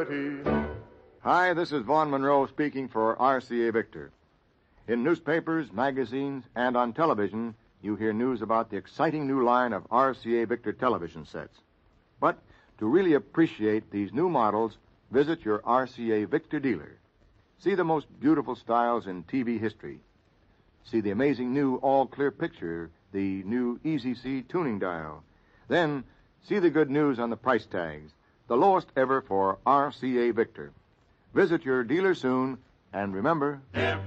security. Hi, this is Vaughn Monroe speaking for RCA Victor. In newspapers, magazines, and on television, you hear news about the exciting new line of RCA Victor television sets. But to really appreciate these new models, visit your RCA Victor dealer. See the most beautiful styles in TV history. See the amazing new all-clear picture, the new Easy-C tuning dial. Then see the good news on the price tags, the lowest ever for RCA Victor. Visit your dealer soon, and remember...